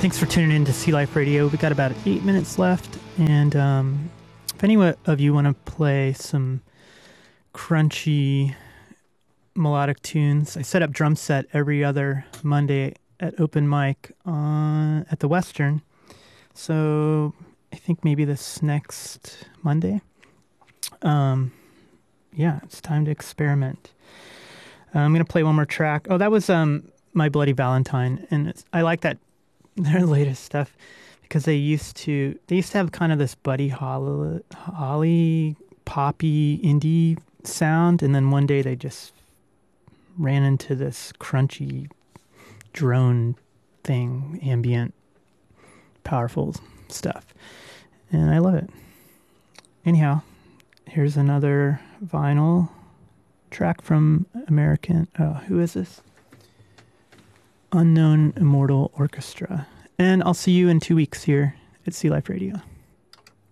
Thanks for tuning in to Sea Life Radio. We got about 8 minutes left, and if any of you want to play some crunchy melodic tunes, I set up drum set every other Monday at open mic at the Western. So I think maybe this next Monday. Yeah, it's time to experiment. I'm going to play one more track. Oh, that was My Bloody Valentine, and I like that their latest stuff because they used to have kind of this Buddy Holly poppy indie sound, and then one day they just ran into this crunchy drone thing, ambient, powerful stuff, and I love it. Anyhow, here's another vinyl track from American. Who is this? Unknown Immortal Orchestra. And I'll see you in 2 weeks here at Sea Life Radio.